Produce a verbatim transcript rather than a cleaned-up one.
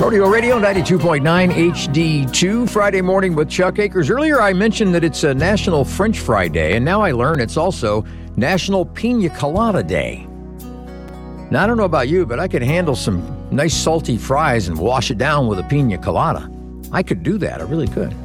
Rodeo Radio ninety-two point nine H D two, Friday morning with Chuck Akers. Earlier I mentioned that it's a National French Fry Day, and now I learn it's also National Pina Colada Day. Now, I don't know about you, but I could handle some nice salty fries and wash it down with a pina colada. I could do that. I really could.